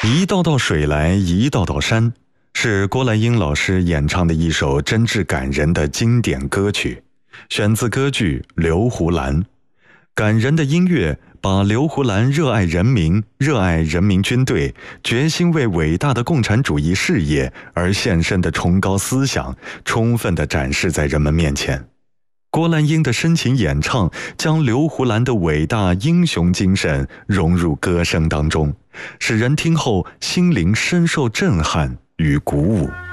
一道道水来一道道山，是郭兰英老师演唱的一首真挚感人的经典歌曲，选自歌剧《刘胡兰》。感人的音乐把刘胡兰热爱人民、热爱人民军队、决心为伟大的共产主义事业而献身的崇高思想，充分地展示在人们面前。郭兰英的深情演唱将刘胡兰的伟大英雄精神融入歌声当中，使人听后心灵深受震撼与鼓舞。